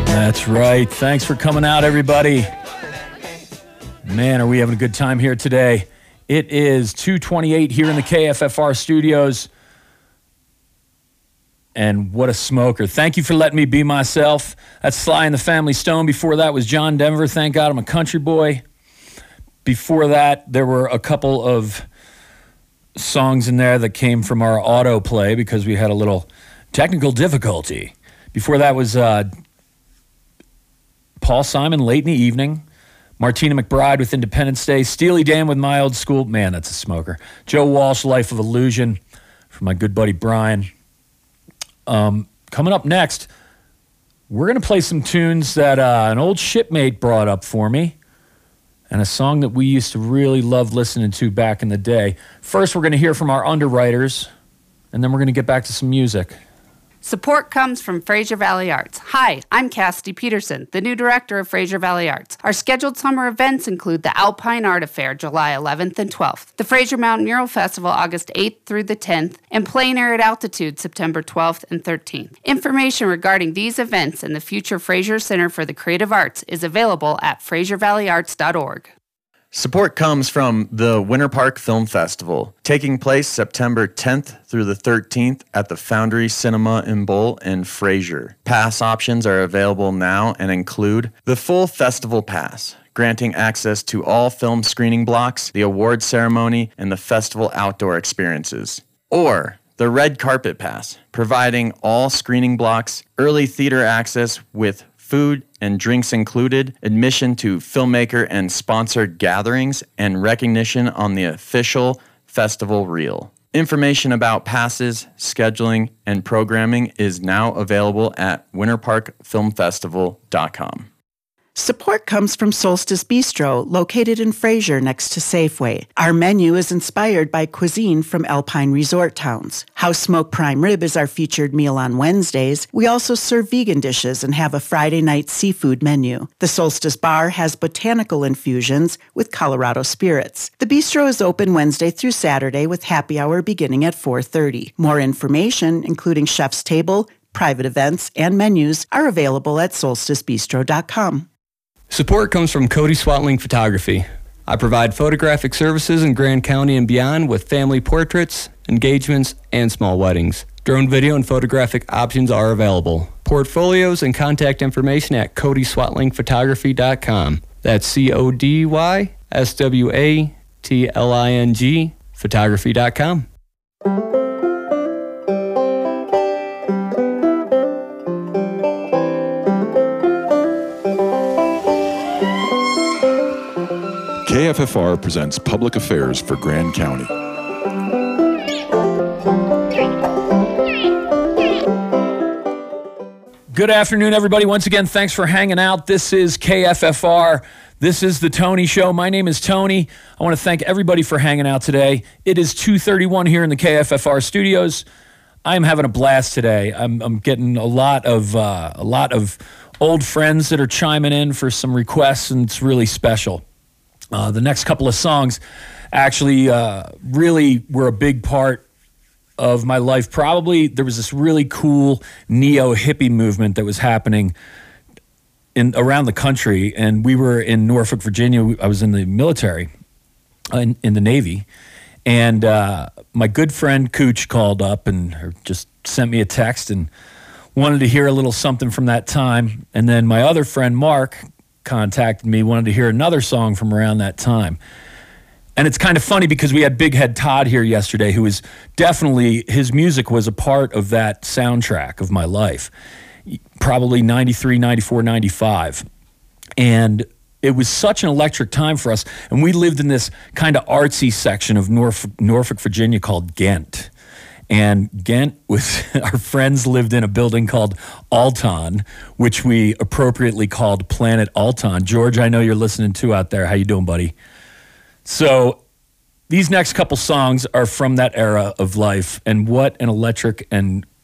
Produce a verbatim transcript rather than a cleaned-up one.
That's right. Thanks for coming out, everybody. Man, are we having a good time here today. It is two twenty-eight here in the K F F R studios. And what a smoker. Thank you for letting me be myself. That's Sly and the Family Stone. Before that was John Denver. Thank God I'm a country boy. Before that, there were a couple of songs in there that came from our autoplay because we had a little technical difficulty. Before that was uh, Paul Simon, Late in the Evening. Martina McBride with Independence Day. Steely Dan with My Old School. Man, that's a smoker. Joe Walsh, Life of Illusion, from my good buddy Brian. Um, coming up next, we're going to play some tunes that uh, an old shipmate brought up for me, and a song that we used to really love listening to back in the day. First, we're going to hear from our underwriters, and then we're going to get back to some music. Support comes from Fraser Valley Arts. Hi, I'm Cassidy Peterson, the new director of Fraser Valley Arts. Our scheduled summer events include the Alpine Art Affair, July eleventh and twelfth, the Fraser Mountain Mural Festival, August eighth through the tenth, and Plein Air at Altitude, September twelfth and thirteenth. Information regarding these events and the future Fraser Center for the Creative Arts is available at fraser valley arts dot org. Support comes from the Winter Park Film Festival, taking place September tenth through the thirteenth at the Foundry Cinema in Bowl in Fraser. Pass options are available now and include the full festival pass, granting access to all film screening blocks, the award ceremony, and the festival outdoor experiences. Or the Red Carpet Pass, providing all screening blocks, early theater access with food and drinks included, admission to filmmaker and sponsored gatherings, and recognition on the official festival reel. Information about passes, scheduling, and programming is now available at winter park film festival dot com. Support comes from Solstice Bistro, located in Fraser next to Safeway. Our menu is inspired by cuisine from Alpine resort towns. House Smoked Prime Rib is our featured meal on Wednesdays. We also serve vegan dishes and have a Friday night seafood menu. The Solstice Bar has botanical infusions with Colorado spirits. The bistro is open Wednesday through Saturday with happy hour beginning at four thirty. More information, including chef's table, private events, and menus, are available at solstice bistro dot com. Support comes from Cody Swatling Photography. I provide photographic services in Grand County and beyond with family portraits, engagements, and small weddings. Drone video and photographic options are available. Portfolios and contact information at cody swatling photography dot com. That's C O D Y S W A T L I N G photography dot com. K F F R presents Public Affairs for Grand County. Good afternoon, everybody. Once again, thanks for hanging out. This is K F F R. This is the Tony Show. My name is Tony. I want to thank everybody for hanging out today. It is two thirty-one here in the K F F R studios. I'm having a blast today. I'm, I'm getting a lot of uh, a lot of old friends that are chiming in for some requests, and it's really special. Uh, the next couple of songs actually uh, really were a big part of my life. Probably there was this really cool neo-hippie movement that was happening in around the country, and we were in Norfolk, Virginia. I was in the military, in, in the Navy, and uh, my good friend Cooch called up and just sent me a text and wanted to hear a little something from that time. And then my other friend Mark contacted me, wanted to hear another song from around that time. And it's kind of funny because we had Big Head Todd here yesterday, who was definitely, his music was a part of that soundtrack of my life, probably ninety-three, ninety-four, ninety-five. And it was such an electric time for us. And we lived in this kind of artsy section of Norfolk, Norfolk, Virginia called Ghent. And Ghent was, our friends lived in a building called Alton, which we appropriately called Planet Alton. George, I know you're listening too out there. How you doing, buddy? So these next couple songs are from that era of life, and what an electric and